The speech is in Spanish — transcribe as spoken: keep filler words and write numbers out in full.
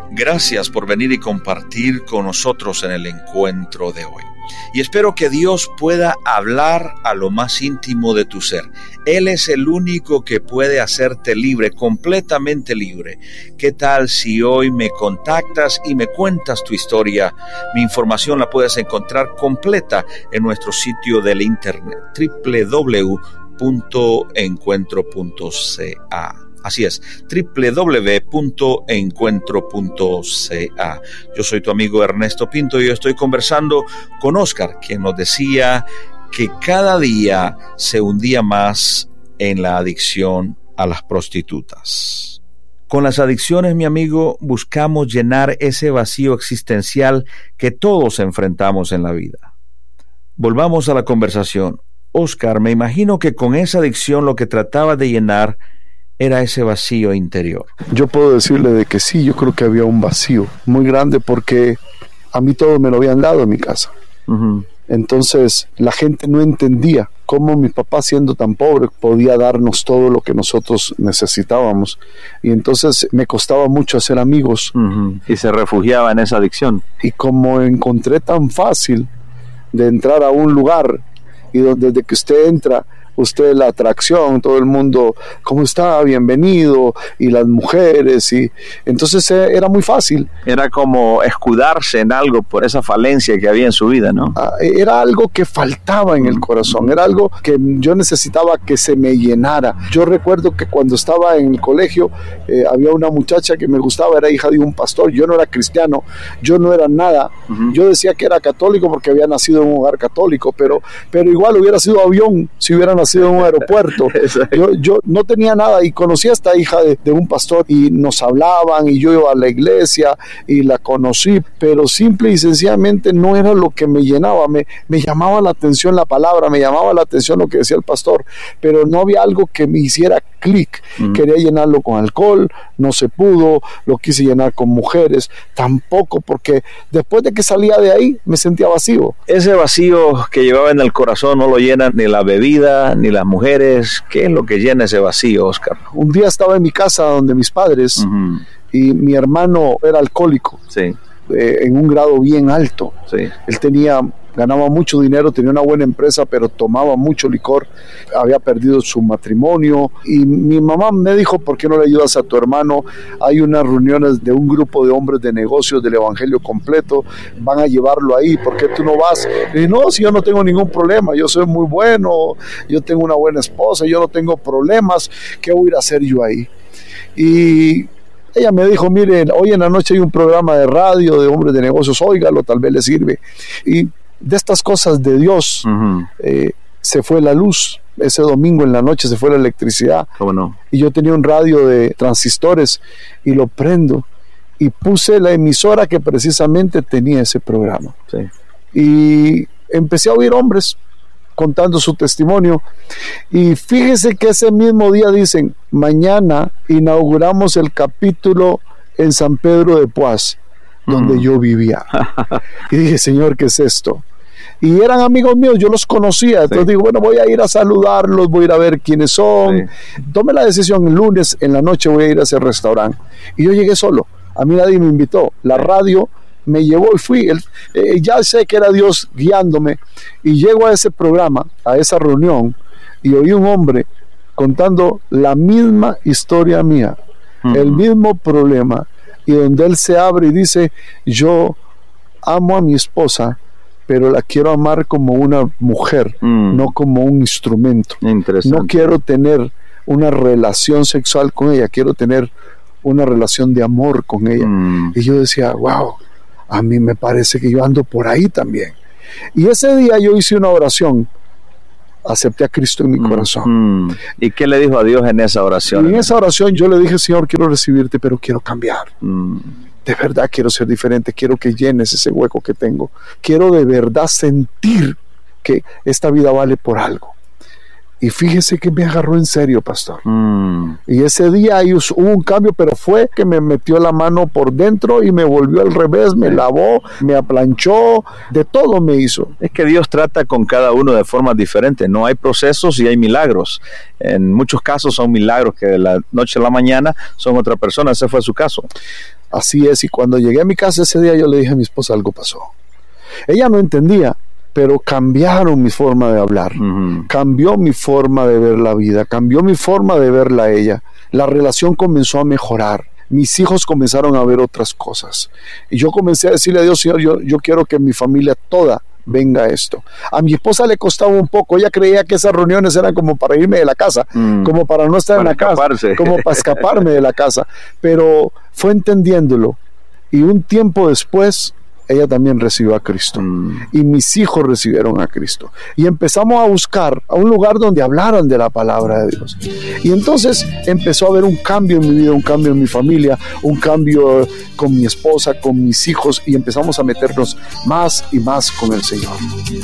Gracias por venir y compartir con nosotros en el encuentro de hoy. Y espero que Dios pueda hablar a lo más íntimo de tu ser. Él es el único que puede hacerte libre, completamente libre. ¿Qué tal si hoy me contactas y me cuentas tu historia? Mi información la puedes encontrar completa en nuestro sitio del internet, doble u doble u doble u punto encuentro punto c a. Así es, doble u doble u doble u punto encuentro punto c a. Yo soy tu amigo Ernesto Pinto y yo estoy conversando con Oscar, quien nos decía que cada día se hundía más en la adicción a las prostitutas. Con las adicciones, mi amigo, buscamos llenar ese vacío existencial que todos enfrentamos en la vida. Volvamos a la conversación. Oscar, me imagino que con esa adicción lo que trataba de llenar era ese vacío interior. Yo puedo decirle de que sí, yo creo que había un vacío muy grande porque a mí todo me lo habían dado en mi casa. Uh-huh. Entonces la gente no entendía cómo mi papá, siendo tan pobre, podía darnos todo lo que nosotros necesitábamos. Y entonces me costaba mucho hacer amigos. Uh-huh. Y se refugiaba en esa adicción. Y como encontré tan fácil de entrar a un lugar y donde desde que usted entra, usted la atracción, todo el mundo, ¿cómo está? Bienvenido, y las mujeres, y entonces eh, era muy fácil. Era como escudarse en algo por esa falencia que había en su vida, ¿no? Ah, era algo que faltaba en el corazón, era algo que yo necesitaba que se me llenara. Yo recuerdo que cuando estaba en el colegio, eh, había una muchacha que me gustaba, era hija de un pastor, yo no era cristiano, yo no era nada, uh-huh. Yo decía que era católico porque había nacido en un hogar católico, pero, pero igual hubiera sido avión si hubiera nacido en un aeropuerto. yo, yo no tenía nada y conocí a esta hija de, de un pastor y nos hablaban y yo iba a la iglesia y la conocí, pero simple y sencillamente no era lo que me llenaba. Me, me llamaba la atención la palabra, me llamaba la atención lo que decía el pastor, pero no había algo que me hiciera clic. Mm. Quería llenarlo con alcohol, no se pudo, lo quise llenar con mujeres, tampoco, porque después de que salía de ahí me sentía vacío. Ese vacío que llevaba en el corazón no lo llena ni la bebida, ni las mujeres. ¿Qué es lo que llena ese vacío, Oscar? Un día estaba en mi casa donde mis padres, uh-huh. Y mi hermano era alcohólico, sí. eh, en un grado bien alto. Sí. Él tenía, ganaba mucho dinero, tenía una buena empresa, pero tomaba mucho licor, había perdido su matrimonio, y mi mamá me dijo, ¿por qué no le ayudas a tu hermano? Hay unas reuniones de un grupo de hombres de negocios del evangelio completo, van a llevarlo ahí, ¿por qué tú no vas? Y dije, no, si yo no tengo ningún problema, yo soy muy bueno, yo tengo una buena esposa, yo no tengo problemas, ¿qué voy a ir a hacer yo ahí? Y ella me dijo, miren, hoy en la noche hay un programa de radio de hombres de negocios, óigalo, tal vez le sirve. Y de estas cosas de Dios, uh-huh. eh, se fue la luz. Ese domingo en la noche se fue la electricidad. ¿Cómo no? Y yo tenía un radio de transistores y lo prendo y puse la emisora que precisamente tenía ese programa. Sí. Y empecé a oír hombres contando su testimonio, y fíjese que ese mismo día dicen, mañana inauguramos el capítulo en San Pedro de Poás, donde mm. yo vivía. Y dije, Señor, ¿qué es esto? Y eran amigos míos, yo los conocía, entonces sí. digo, bueno, voy a ir a saludarlos, voy a ir a ver quiénes son. Sí. Tomé la decisión el lunes en la noche, voy a ir a ese restaurante, y yo llegué solo, a mí nadie me invitó, la radio me llevó y fui, el, eh, ya sé que era Dios guiándome, y llego a ese programa, a esa reunión, y oí un hombre contando la misma historia mía, uh-huh. el mismo problema, y donde él se abre y dice, yo amo a mi esposa, pero la quiero amar como una mujer, uh-huh. no como un instrumento. No quiero tener una relación sexual con ella, quiero tener una relación de amor con ella. Uh-huh. Y yo decía, wow, a mí me parece que yo ando por ahí también. Y ese día yo hice una oración, acepté a Cristo en mi mm, corazón. Mm. ¿Y qué le dijo a Dios en esa oración? Y en esa oración yo le dije, Señor, quiero recibirte, pero quiero cambiar. Mm. De verdad quiero ser diferente, quiero que llenes ese hueco que tengo. Quiero de verdad sentir que esta vida vale por algo. Y fíjese que me agarró en serio, pastor. Mm. Y ese día ahí hubo un cambio, pero fue que me metió la mano por dentro y me volvió al revés, me lavó, me aplanchó, de todo me hizo. Es que Dios trata con cada uno de formas diferentes. No hay procesos y hay milagros. En muchos casos son milagros que de la noche a la mañana son otra persona. Ese fue su caso. Así es, y cuando llegué a mi casa ese día yo le dije a mi esposa, algo pasó. Ella no entendía, pero cambiaron mi forma de hablar, uh-huh. cambió mi forma de ver la vida, cambió mi forma de verla a ella. La relación comenzó a mejorar, mis hijos comenzaron a ver otras cosas. Y yo comencé a decirle a Dios, Señor, yo, yo quiero que mi familia toda venga a esto. A mi esposa le costaba un poco, ella creía que esas reuniones eran como para irme de la casa, mm. como para no estar para en la escaparse. casa, como para escaparme de la casa. Pero fue entendiéndolo. Y un tiempo después, ella también recibió a Cristo. Mm. Y mis hijos recibieron a Cristo. Y empezamos a buscar a un lugar donde hablaran de la palabra de Dios. Y entonces empezó a haber un cambio en mi vida, un cambio en mi familia, un cambio con mi esposa, con mis hijos, y empezamos a meternos más y más con el Señor.